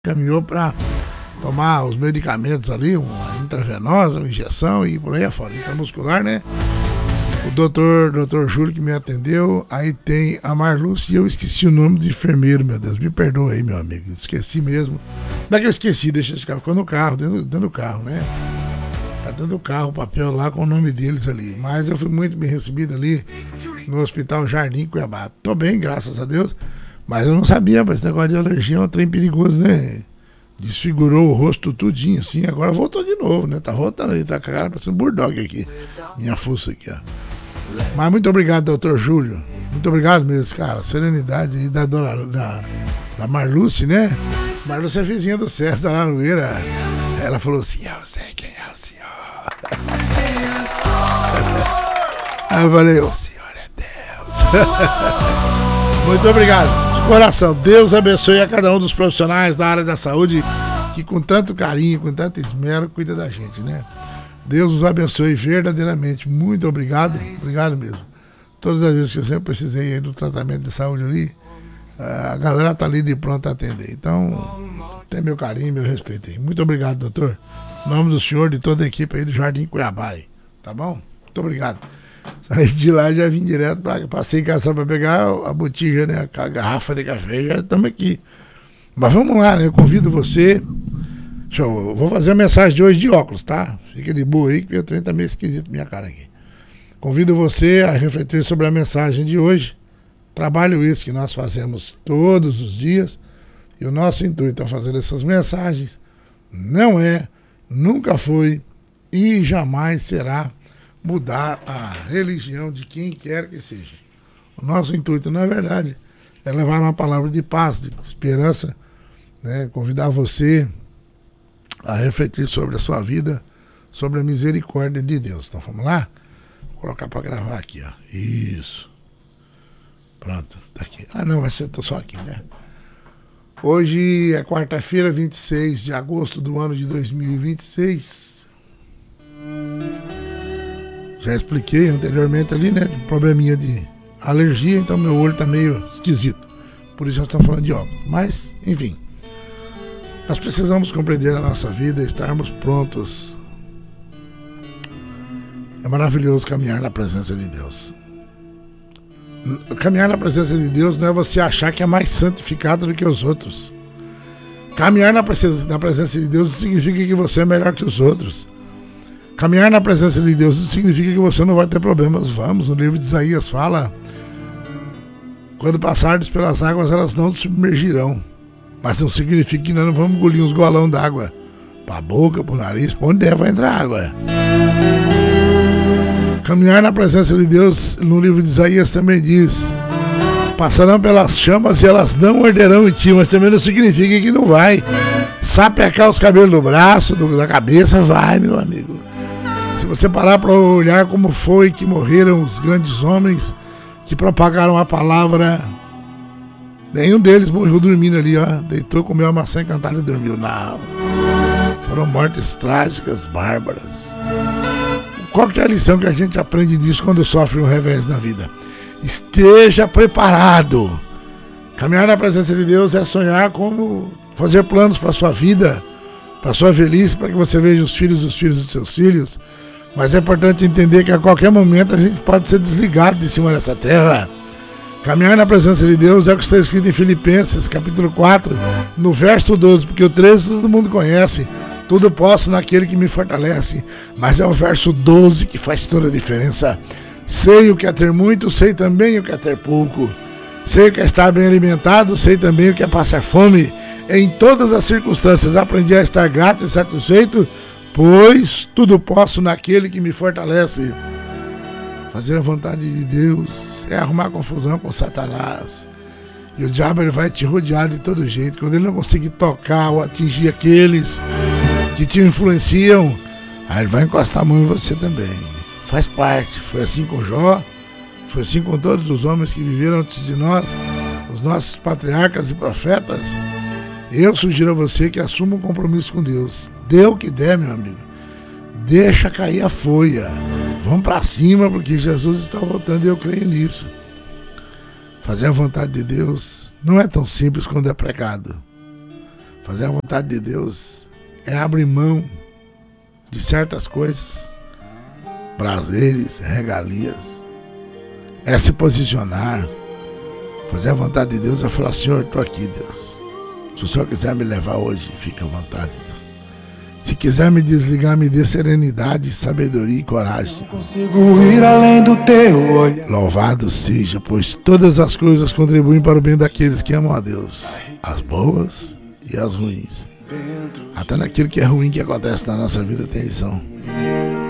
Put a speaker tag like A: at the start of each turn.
A: Caminhou para tomar os medicamentos ali, uma intravenosa, uma injeção e por aí afora, intramuscular, né? O doutor Júlio que me atendeu, aí tem a Marluce e eu esqueci o nome do enfermeiro, meu Deus, me perdoa aí, meu amigo, esqueci mesmo. Não é que eu esqueci, deixa eu ficar, ficou no carro, dentro do carro, né? Tá dentro do carro o papel lá com o nome deles ali, mas eu fui muito bem recebido ali no Hospital Jardim Cuiabá. Tô bem, graças a Deus, mas eu não sabia, mas esse negócio de alergia é um trem perigoso, né? Desfigurou o rosto tudinho assim, agora voltou de novo, né? Tá voltando aí, tá com a cara parecendo um bulldog aqui, minha fuça aqui, ó. Mas muito obrigado, doutor Júlio. Muito obrigado mesmo, cara. Serenidade aí da da Marluce, né? Marluce é vizinha do César da Laroeira. Ela falou assim: eu sei quem é o senhor. Aí eu falei: o senhor é Deus. Muito obrigado. De coração, Deus abençoe a cada um dos profissionais da área da saúde que com tanto carinho, com tanto esmero, cuida da gente, né? Deus os abençoe verdadeiramente. Muito obrigado, obrigado mesmo. Todas as vezes que eu sempre precisei aí do tratamento de saúde ali, a galera tá ali de pronto a atender. Então, tem meu carinho, meu respeito aí. Muito obrigado, doutor. Em nome do senhor, de toda a equipe aí do Jardim Cuiabá aí, tá bom? Muito obrigado. Saí de lá, já vim direto passei em casa para pegar a botija, né? A garrafa de café, já estamos aqui. Mas vamos lá, né? Eu convido você. Eu vou fazer a mensagem de hoje de óculos, tá? Fica de boa aí, que o trem tá meio esquisito minha cara aqui. Convido você a refletir sobre a mensagem de hoje. Trabalho esse que nós fazemos todos os dias. E o nosso intuito ao fazer essas mensagens não é, nunca foi e jamais será mudar a religião de quem quer que seja. O nosso intuito, na verdade, é levar uma palavra de paz, de esperança, né? Convidar você a refletir sobre a sua vida, sobre a misericórdia de Deus. Então vamos lá? Vou colocar para gravar aqui, ó. Isso. Pronto, tá aqui. Ah não, vai ser só aqui, né? Hoje é quarta-feira, 26 de agosto do ano de 2026. Já expliquei anteriormente ali, né? Probleminha de alergia, então meu olho tá meio esquisito. Por isso nós estamos falando de óculos. Mas, enfim. Nós precisamos compreender a nossa vida e estarmos prontos. É maravilhoso caminhar na presença de Deus. Caminhar na presença de Deus não é você achar que é mais santificado do que os outros. Caminhar na presença de Deus significa que você é melhor que os outros. Caminhar na presença de Deus significa que você não vai ter problemas. Vamos, no livro de Isaías fala: quando passardes pelas águas, elas não te submergirão. Mas não significa que nós não vamos engolir uns golão d'água pra boca, pro nariz, pra onde der vai entrar água. Caminhar na presença de Deus, no livro de Isaías também diz: passarão pelas chamas e elas não arderão em ti, mas também não significa que não vai sapecar os cabelos do braço, da cabeça, vai, meu amigo. Se você parar para olhar como foi que morreram os grandes homens que propagaram a palavra, nenhum deles morreu dormindo ali, ó. Deitou, comeu a maçã encantada e dormiu. Não. Foram mortes trágicas, bárbaras. Qual que é a lição que a gente aprende disso quando sofre um revés na vida? Esteja preparado. Caminhar na presença de Deus é sonhar como fazer planos para a sua vida, para a sua velhice, para que você veja os filhos dos seus filhos. Mas é importante entender que a qualquer momento a gente pode ser desligado de cima dessa terra. Caminhar na presença de Deus é o que está escrito em Filipenses, capítulo 4, no verso 12, porque o 13 todo mundo conhece. Tudo posso naquele que me fortalece, mas é o verso 12 que faz toda a diferença. Sei o que é ter muito, sei também o que é ter pouco. Sei o que é estar bem alimentado, sei também o que é passar fome. Em todas as circunstâncias aprendi a estar grato e satisfeito, pois tudo posso naquele que me fortalece. Fazer a vontade de Deus é arrumar confusão com Satanás. E o diabo ele vai te rodear de todo jeito. Quando ele não conseguir tocar ou atingir aqueles que te influenciam, aí ele vai encostar a mão em você também. Faz parte. Foi assim com Jó, foi assim com todos os homens que viveram antes de nós, os nossos patriarcas e profetas. Eu sugiro a você que assuma um compromisso com Deus. Dê o que der, meu amigo. Deixa cair a folha. Vamos para cima, porque Jesus está voltando e eu creio nisso. Fazer a vontade de Deus não é tão simples quando é pregado. Fazer a vontade de Deus é abrir mão de certas coisas, prazeres, regalias, é se posicionar. Fazer a vontade de Deus é falar: Senhor, estou aqui, Deus. Se o Senhor quiser me levar hoje, fica à vontade, Deus. Se quiser me desligar, me dê serenidade, sabedoria e coragem. Não consigo ir além do teu olhar. Louvado seja, pois todas as coisas contribuem para o bem daqueles que amam a Deus, as boas e as ruins. Até naquilo que é ruim que acontece na nossa vida tem lição.